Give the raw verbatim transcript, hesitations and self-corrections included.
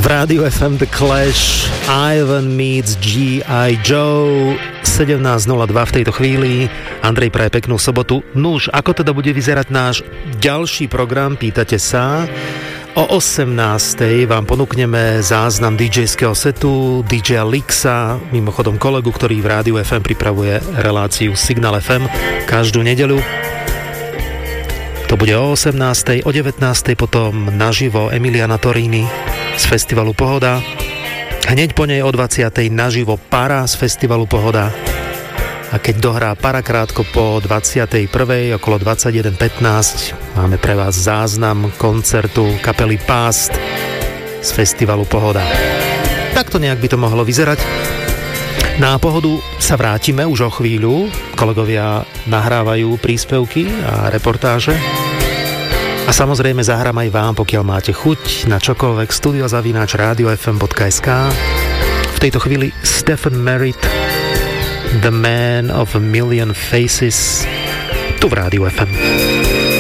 V Rádiu ef em The Clash, Ivan meets G I. Joe, sedemnásť nula dva v tejto chvíli. Andrej praje peknú sobotu. Nuž, ako teda bude vyzerať náš ďalší program, pýtate sa. O osemnástej vám ponúkneme záznam DJského setu dý džeja Lixa, mimochodom kolegu, ktorý v Rádiu ef em pripravuje reláciu Signal ef em každú nedeľu. To bude o osemnástej, o devätnástej potom naživo Emiliana Torini z festivalu Pohoda. Hneď po nej o dvadsiatej naživo Para z festivalu Pohoda. A keď dohrá Para krátko po dvadsiatej prvej okolo dvadsaťjeden pätnásť máme pre vás záznam koncertu kapely Past z festivalu Pohoda. Takto nejak by to mohlo vyzerať. Na Pohodu sa vrátime už o chvíľu. Kolegovia nahrávajú príspevky a reportáže. A samozrejme zahrám aj vám, pokiaľ máte chuť na čokoľvek, studio zavináč rádio ef em bodka es ká. V tejto chvíli Stephen Merritt, The Man of a Million Faces, tu v Rádiu ef em.